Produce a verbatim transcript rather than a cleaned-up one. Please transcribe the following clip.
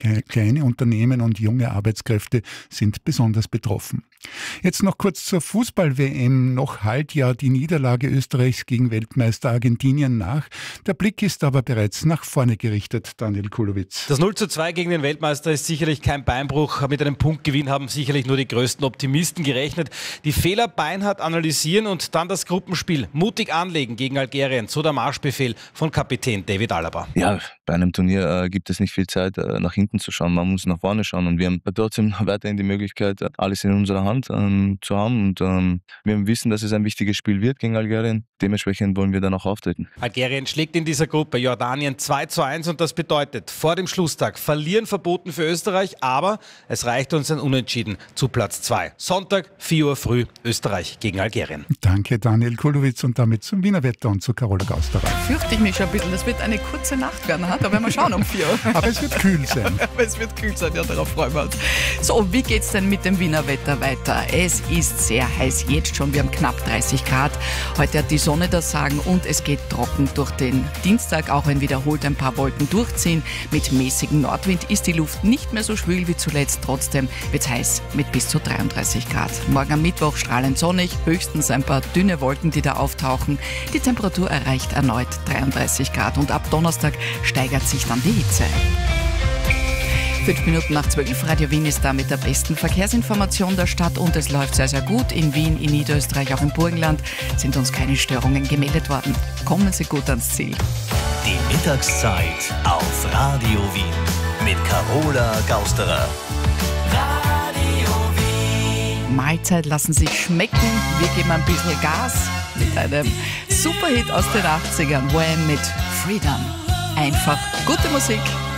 Kleine Unternehmen und junge Arbeitskräfte sind besonders betroffen. Jetzt noch kurz zur Fußball-W M. Noch hallt ja die Niederlage Österreichs gegen Weltmeister Argentinien nach. Der Blick ist aber bereits nach vorne gerichtet, Daniel Kulowitz. Das null zu zwei gegen den Weltmeister ist sicherlich kein Beinbruch. Mit einem Punktgewinn haben sicherlich nur die größten Optimisten gerechnet. Die Fehler beinhart analysieren und dann das Gruppenspiel mutig anlegen gegen Algerien. So der Marschbefehl von Kapitän David Alaba. Ja, bei einem Turnier äh, gibt es nicht viel Zeit, äh, nach hinten zu schauen. Man muss nach vorne schauen und wir haben trotzdem weiterhin die Möglichkeit, alles in unserer Hand ähm, zu haben. Und ähm, wir wissen, dass es ein wichtiges Spiel wird gegen Algerien. Dementsprechend wollen wir dann auch auftreten. Algerien schlägt in dieser Gruppe Jordanien zwei zu eins und das bedeutet, vor dem Schlusstag verlieren verboten für Österreich, aber es reicht uns ein Unentschieden zu Platz zwei. Sonntag, vier Uhr früh, Österreich gegen Algerien. Danke, Daniel Kulowitz, und damit zum Wiener Wetter und zu Carola Gausterer. Fürchte ich mich schon ein bisschen, das wird eine kurze Nacht werden, da werden wir schauen um vier Uhr. Aber es wird kühl sein. Aber es wird kühl sein, ja, darauf freuen wir uns. So, wie geht's denn mit dem Wiener Wetter weiter? Es ist sehr heiß jetzt schon, wir haben knapp dreißig Grad. Heute hat die Sonne das Sagen und es geht trocken durch den Dienstag, auch wenn wiederholt ein paar Wolken durchziehen. Mit mäßigem Nordwind ist die Luft nicht mehr so schwül wie zuletzt, trotzdem wird's heiß mit bis zu dreiunddreißig Grad. Morgen am Mittwoch strahlend sonnig, höchstens ein paar dünne Wolken, die da auftauchen. Die Temperatur erreicht erneut dreiunddreißig Grad und ab Donnerstag steigert sich dann die Hitze. Fünf Minuten nach zwölf, Radio Wien ist da mit der besten Verkehrsinformation der Stadt und es läuft sehr, sehr gut. In Wien, in Niederösterreich, auch im Burgenland sind uns keine Störungen gemeldet worden. Kommen Sie gut ans Ziel. Die Mittagszeit auf Radio Wien mit Carola Gausterer. Radio Wien. Mahlzeit lassen sich schmecken. Wir geben ein bisschen Gas mit einem Superhit aus den achtzigern. Wham mit Freedom. Einfach gute Musik.